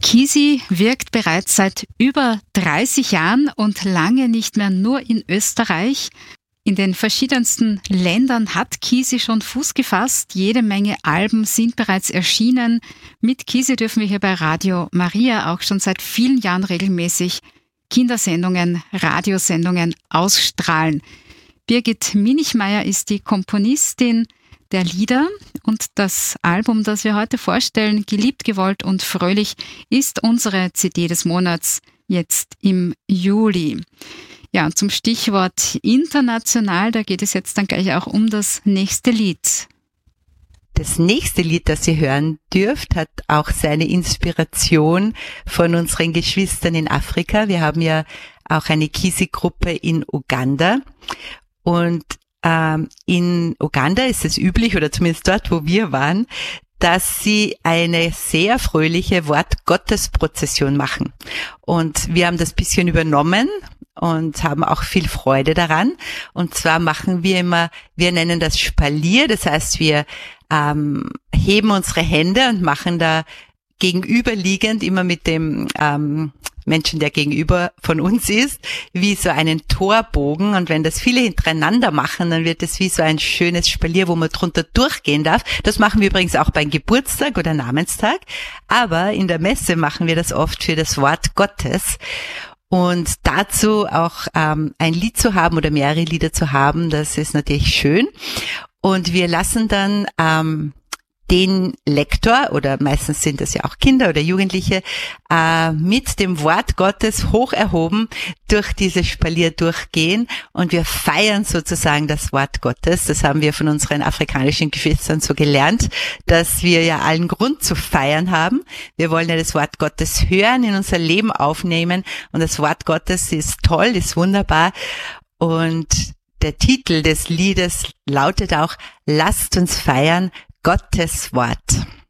Kisi wirkt bereits seit über 30 Jahren und lange nicht mehr nur in Österreich. In den verschiedensten Ländern hat Kisi schon Fuß gefasst. Jede Menge Alben sind bereits erschienen. Mit Kisi dürfen wir hier bei Radio Maria auch schon seit vielen Jahren regelmäßig Kindersendungen, Radiosendungen ausstrahlen. Birgit Minichmeier ist die Komponistin der Lieder und das Album, das wir heute vorstellen, Geliebt, gewollt und fröhlich, ist unsere CD des Monats jetzt im Juli. Ja, und zum Stichwort international, da geht es jetzt dann gleich auch um das nächste Lied. Das nächste Lied, das ihr hören dürft, hat auch seine Inspiration von unseren Geschwistern in Afrika. Wir haben ja auch eine Kisi-Gruppe in Uganda. Und in Uganda ist es üblich, oder zumindest dort, wo wir waren, dass sie eine sehr fröhliche Wort-Gottes-Prozession machen. Und wir haben das bisschen übernommen und haben auch viel Freude daran. Und zwar machen wir immer, wir nennen das Spalier, das heißt, wir heben unsere Hände und machen da gegenüberliegend immer mit dem Menschen, der gegenüber von uns ist, wie so einen Torbogen. Und wenn das viele hintereinander machen, dann wird es wie so ein schönes Spalier, wo man drunter durchgehen darf. Das machen wir übrigens auch beim Geburtstag oder Namenstag. Aber in der Messe machen wir das oft für das Wort Gottes. Und dazu auch ein Lied zu haben oder mehrere Lieder zu haben, das ist natürlich schön. Und wir lassen dann den Lektor, oder meistens sind das ja auch Kinder oder Jugendliche, mit dem Wort Gottes hoch erhoben durch dieses Spalier durchgehen und wir feiern sozusagen das Wort Gottes. Das haben wir von unseren afrikanischen Geschwistern so gelernt, dass wir ja allen Grund zu feiern haben. Wir wollen ja das Wort Gottes hören, in unser Leben aufnehmen und das Wort Gottes ist toll, ist wunderbar und der Titel des Liedes lautet auch: Lasst uns feiern Gottes Wort.